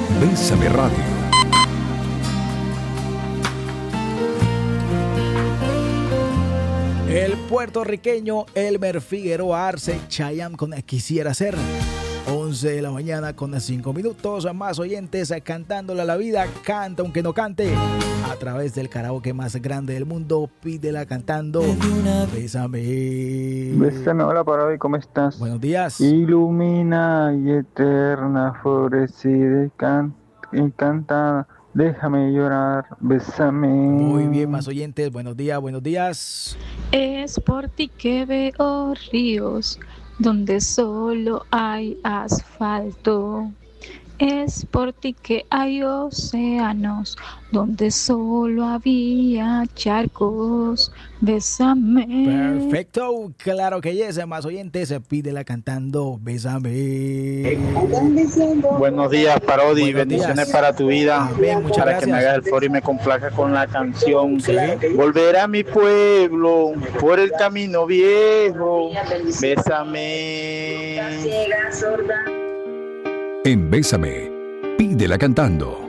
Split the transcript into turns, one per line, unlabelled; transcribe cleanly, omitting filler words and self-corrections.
Bésame Radio.
El puertorriqueño Elmer Figueroa Arce, Chayanne con Quisiera Ser. 11 de la mañana con 5 minutos. Más oyentes cantándole a la vida. Canta aunque no cante. A través del karaoke más grande del mundo. Pídela cantando. Bésame.
Bésame, hola Parodi, ¿cómo estás?
Buenos días.
Ilumina y eterna, florecida y encantada. Déjame llorar, bésame.
Muy bien, más oyentes. Buenos días, buenos días.
Es por ti que veo ríos donde solo hay asfalto. Es por ti que hay océanos donde solo había charcos. Bésame.
Perfecto, claro que yes. Más oyentes, pídela cantando. Bésame.
Buenos días, Parodi.
Buenos
Bendiciones
días.
para tu vida.
Amén, muchas
para
gracias.
que me hagas el favor y me complaca con la canción.
Sí.
Volver a mi pueblo por el camino viejo. Bésame.
En Bésame, pídela cantando.